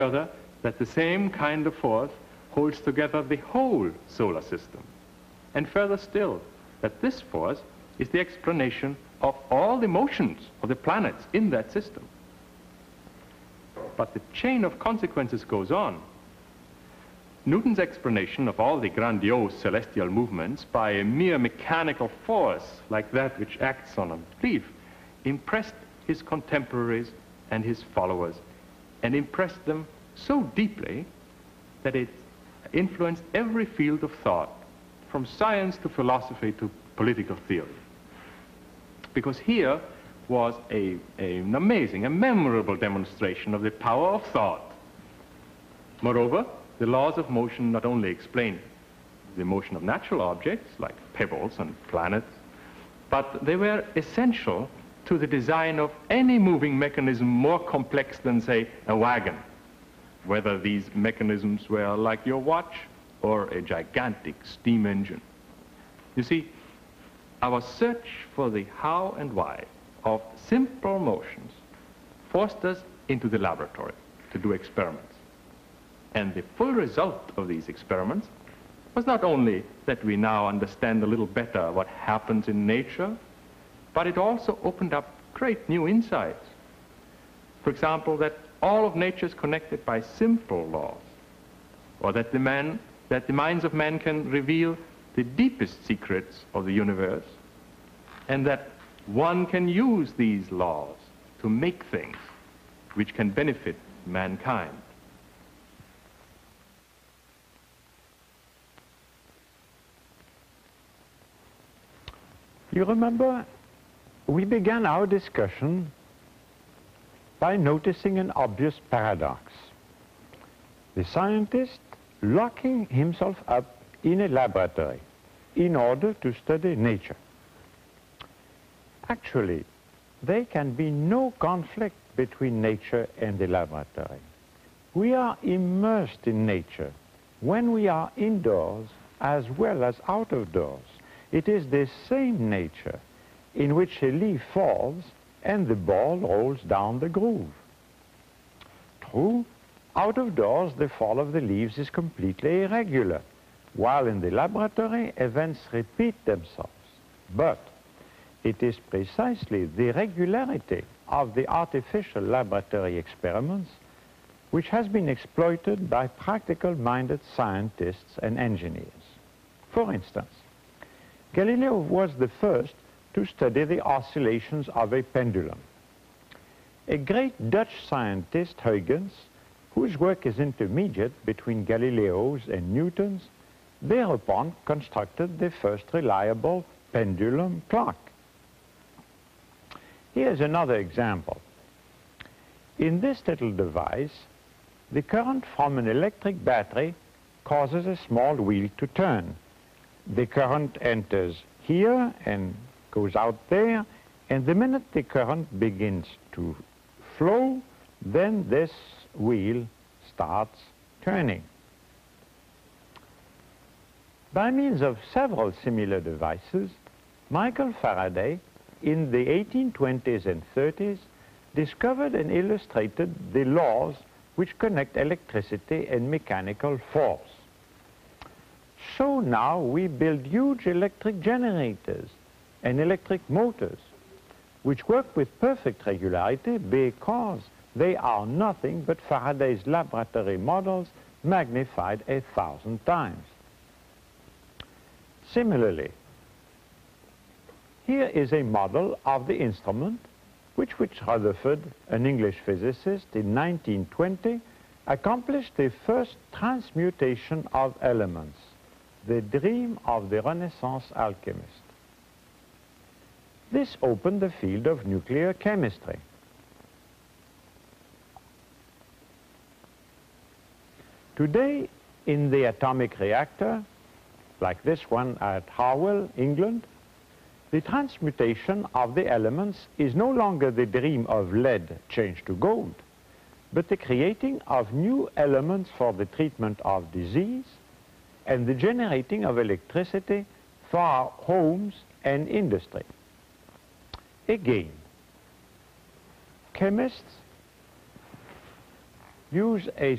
further that the same kind of force holds together the whole solar system. And further still, that this force is the explanation of all the motions of the planets in that system. But the chain of consequences goes on. Newton's explanation of all the grandiose celestial movements by a mere mechanical force like that which acts on a leaf impressed his contemporaries and his followers, and impressed them so deeply that it influenced every field of thought, from science to philosophy to political theory. Because here was an amazing, a memorable demonstration of the power of thought. Moreover, the laws of motion not only explain the motion of natural objects, like pebbles and planets, but they were essential to the design of any moving mechanism more complex than, say, a wagon, whether these mechanisms were like your watch or a gigantic steam engine. You see, our search for the how and why of simple motions forced us into the laboratory to do experiments. And the full result of these experiments was not only that we now understand a little better what happens in nature, but it also opened up great new insights. For example, that all of nature is connected by simple laws, or that the minds of men can reveal the deepest secrets of the universe, and that one can use these laws to make things which can benefit mankind. You remember, we began our discussion by noticing an obvious paradox. The scientist locking himself up in a laboratory in order to study nature. Actually, there can be no conflict between nature and the laboratory. We are immersed in nature when we are indoors as well as out of doors. It is the same nature in which a leaf falls and the ball rolls down the groove. True, out of doors the fall of the leaves is completely irregular, while in the laboratory events repeat themselves. But it is precisely the regularity of the artificial laboratory experiments which has been exploited by practical-minded scientists and engineers. For instance, Galileo was the first to study the oscillations of a pendulum. A great Dutch scientist, Huygens, whose work is intermediate between Galileo's and Newton's, thereupon constructed the first reliable pendulum clock. Here's another example. In this little device, the current from an electric battery causes a small wheel to turn. The current enters here and goes out there, and the minute the current begins to flow, then this wheel starts turning. By means of several similar devices, Michael Faraday, in the 1820s and 30s, discovered and illustrated the laws which connect electricity and mechanical force. So now we build huge electric generators and electric motors, which work with perfect regularity because they are nothing but Faraday's laboratory models magnified 1,000 times. Similarly, here is a model of the instrument which Rutherford, an English physicist, in 1920 accomplished the first transmutation of elements, the dream of the Renaissance alchemist. This opened the field of nuclear chemistry. Today, in the atomic reactor, like this one at Harwell, England, the transmutation of the elements is no longer the dream of lead changed to gold, but the creating of new elements for the treatment of disease and the generating of electricity for our homes and industry. Again, chemists use a